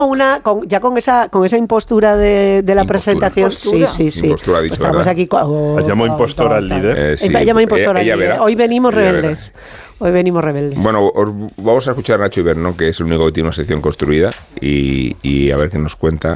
Ya con esa impostura de la presentación. Sí. Impostura, ha dicho, Estamos ¿verdad? aquí. Llamó impostora al líder. Sí. Llama impostora al Ella líder. verá. Hoy venimos Ella rebeldes. Hoy venimos rebeldes. Bueno, vamos a escuchar a Nacho Ibernón, que es el único que tiene una sección construida, y a ver qué nos cuenta